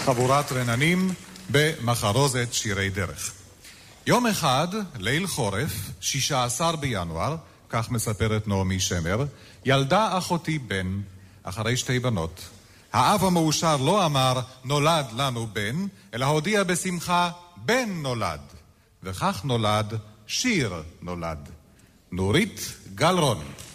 חבורת רננים במחרוזת שירי דרך. יום אחד, ליל חורף, 16 בינואר, כך מספרת נעמי שמר, ילדה אחותי בן, אחרי 2 בנות. האב המאושר לא אמר נולד לנו בן, אלא הודיע בשמחה בן נולד. וכך נולד שיר נולד. נורית גלרון.